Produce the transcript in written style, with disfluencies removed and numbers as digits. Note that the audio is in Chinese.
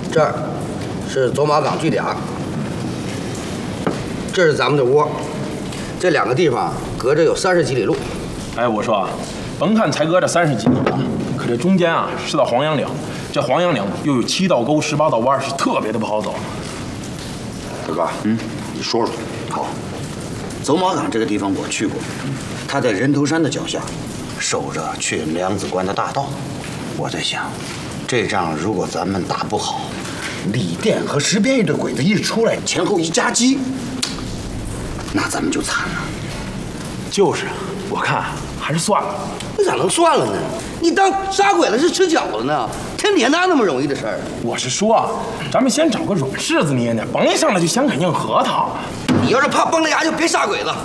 这儿是走马岗据点，这是咱们的窝，这两个地方隔着有30几里路。 哎，我说啊，甭看才隔着30几里啊，可这中间啊是道黄杨岭，这黄杨岭又有7道沟、18道弯，是特别的不好走。 大哥，你说说。 好，走马岗这个地方我去过，它在人头山的脚下，守着去梁子关的大道。我在想，这仗如果咱们打不好，李店和石边一的鬼子一出来，前后一夹击，那咱们就惨了。 就是，我看还是算了。 你咋能算了呢？你当杀鬼子是吃饺子呢？天天哪那么容易的事儿？ 我是说，咱们先找个软柿子捏捏，甭一上来就先啃硬核桃。 你要是怕崩了牙，就别杀鬼子。